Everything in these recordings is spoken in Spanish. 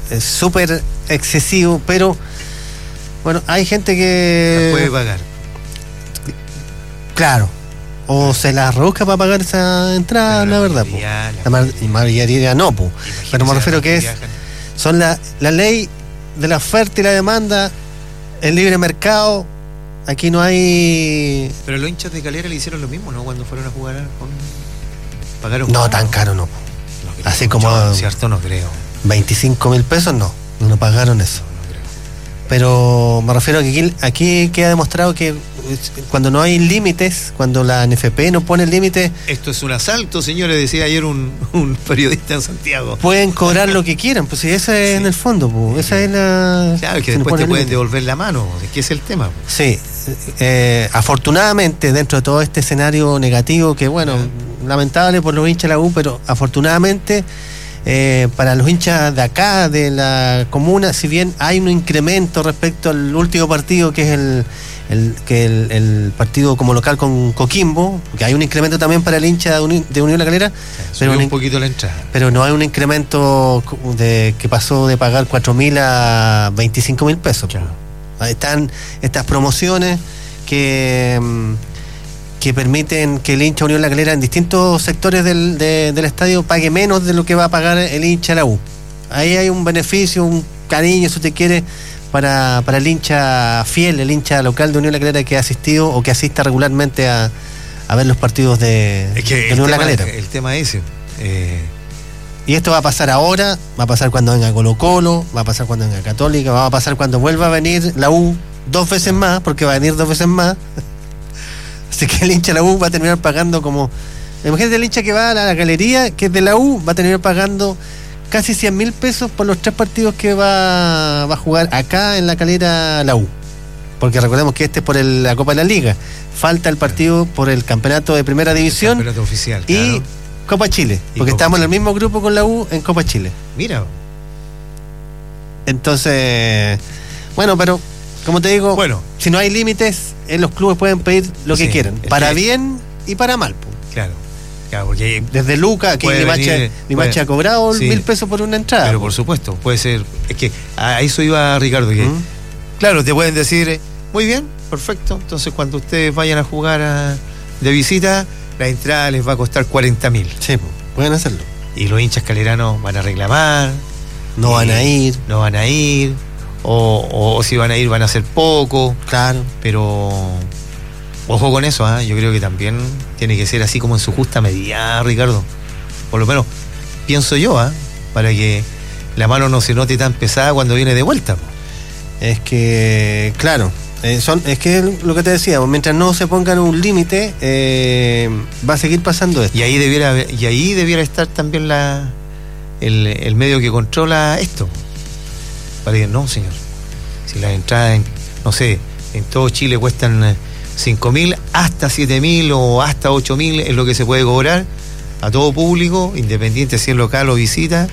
es súper excesivo, pero bueno, hay gente que puede pagar. Claro, o se la rebusca para pagar esa entrada, la verdad. La mayoría no, pues. Pero me refiero que son la ley de la oferta y la demanda, el libre mercado. Aquí no hay. Pero los hinchas de Calera le hicieron lo mismo, ¿no? Cuando fueron a jugar pagaron. No, tan caro no. Así como. Cierto, no creo. 25.000 pesos no pagaron eso. Pero me refiero a que aquí queda demostrado que cuando no hay límites, cuando la NFP no pone límites... Esto es un asalto, señores, decía ayer un periodista en Santiago. Pueden cobrar lo que quieran, pues si esa es en el fondo, pues, esa es la... Claro, que después te pueden devolver la mano, es que es el tema. Pues. Sí, afortunadamente dentro de todo este escenario negativo, que bueno, lamentable por los hinchas de la U, pero afortunadamente... para los hinchas de acá, de la comuna, si bien hay un incremento respecto al último partido, que es el partido como local con Coquimbo, que hay un incremento también para el hincha de Unión La Calera, pero un poquito la entrada. Pero no hay un incremento que pasó de pagar 4.000 a 25.000 pesos. Claro. Están estas promociones que permiten que el hincha Unión La Calera en distintos sectores del estadio pague menos de lo que va a pagar el hincha de la U. Ahí hay un beneficio, un cariño, si usted quiere, para el hincha fiel, el hincha local de Unión La Calera que ha asistido o que asista regularmente a ver los partidos de Unión La Calera. El tema ese. Y esto va a pasar ahora, va a pasar cuando venga Colo-Colo, va a pasar cuando venga Católica, va a pasar cuando vuelva a venir la U 2 veces más, porque va a venir 2 veces más. Así que el hincha de la U va a terminar pagando como... Imagínate el hincha que va a la galería, que es de la U, va a terminar pagando casi 100.000 pesos por los 3 partidos que va a jugar acá en La Calera la U. Porque recordemos que este es por la Copa de la Liga. Falta el partido por el campeonato de Primera División. El campeonato oficial, y claro. Copa Chile. Porque estamos en el mismo grupo con la U en Copa Chile. Mira. Entonces, bueno, pero... Como te digo, si no hay límites, los clubes pueden pedir lo que quieran, para bien y para mal. Claro, porque desde Luca, que Limache ha cobrado 1.000 pesos por una entrada. Pero por supuesto, puede ser. Es que a eso iba Ricardo. Que, claro, te pueden decir, muy bien, perfecto. Entonces, cuando ustedes vayan a jugar de visita, la entrada les va a costar 40.000. Sí, pueden hacerlo. Y los hinchas caleranos van a reclamar. No van a ir. O si van a ir van a ser poco. Claro. Pero ojo con eso, yo creo que también tiene que ser así como en su justa medida, Ricardo. Por lo menos pienso yo, para que la mano no se note tan pesada cuando viene de vuelta. Es que, claro, es que lo que te decía, mientras no se pongan un límite, va a seguir pasando esto. Y ahí debiera estar también el medio que controla esto. Para que no, señor, si las entradas en todo Chile cuestan 5.000 hasta 7.000 o hasta 8.000 es lo que se puede cobrar a todo público, independiente si es local o visita,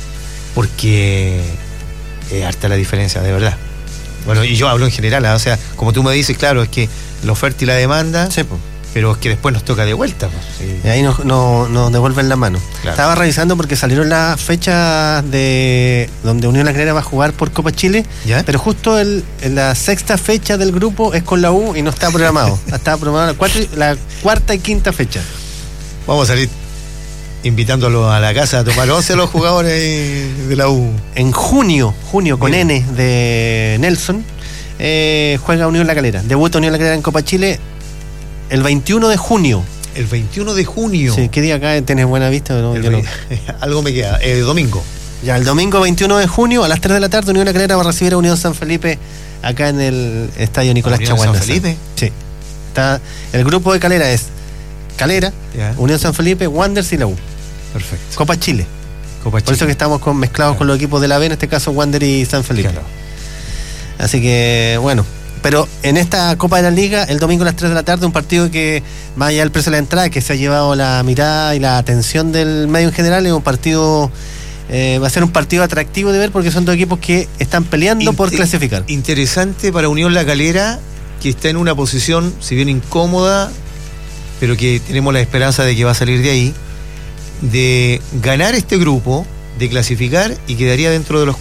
porque es harta la diferencia, de verdad. Bueno, y yo hablo en general, o sea, como tú me dices, claro, es que la oferta y la demanda, sí, pues. Pero es que después nos toca de vuelta. Sí. Y ahí nos devuelven la mano. Claro. Estaba revisando porque salieron las fechas de donde Unión La Calera va a jugar por Copa Chile, ¿ya? Pero justo en la 6ª fecha del grupo es con la U y no está programado. Está programado la 4ª y 5ª fecha. Vamos a salir invitándolo a la casa a tomar 11 a los jugadores de la U. En junio con N de Nelson, juega Unión La Calera. Debuta Unión La Calera en Copa Chile el 21 de junio. El 21 de junio. Sí, ¿qué día acá tenés buena vista? No, algo me queda. Domingo. Ya, el domingo 21 de junio a las 3 de la tarde Unión La Calera va a recibir a Unión San Felipe acá en el estadio Nicolás Chaguán. ¿San Felipe? Sí. El grupo de Calera es Calera, ya. Unión San Felipe, Wanderers y la U. Perfecto. Copa Chile. Por eso que estamos mezclados con los equipos de la B, en este caso Wander y San Felipe. Claro. Así que, bueno. Pero en esta Copa de la Liga, el domingo a las 3 de la tarde, un partido que, más allá del precio de la entrada, que se ha llevado la mirada y la atención del medio en general, es un partido, va a ser un partido atractivo de ver porque son dos equipos que están peleando por clasificar. Interesante para Unión La Calera, que está en una posición, si bien incómoda, pero que tenemos la esperanza de que va a salir de ahí, de ganar este grupo, de clasificar y quedaría dentro de los